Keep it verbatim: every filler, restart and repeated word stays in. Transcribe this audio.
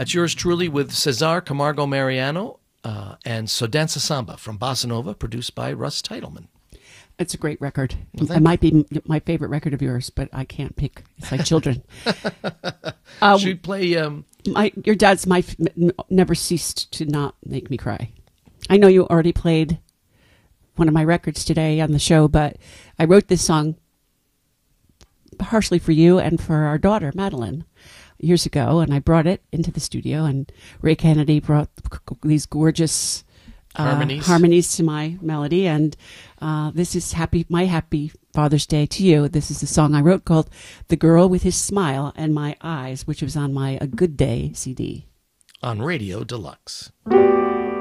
That's yours truly with Cesar Camargo Mariano uh, and So Danza Samba from Bossa Nova, produced by Russ Titleman. It's a great record. Well, it might be my favorite record of yours, but I can't pick. It's like children. uh, Should we play... Um, my, your dad's my never ceased to not make me cry. I know you already played one of my records today on the show, but I wrote this song partially for you and for our daughter, Madeline, years ago, and I brought it into the studio, and Ray Kennedy brought these gorgeous uh, harmonies. harmonies to my melody, and uh, this is happy my happy Father's Day to you. This is a song I wrote called The Girl with His Smile and My Eyes, which was on my A Good Day C D. On Radio Deluxe.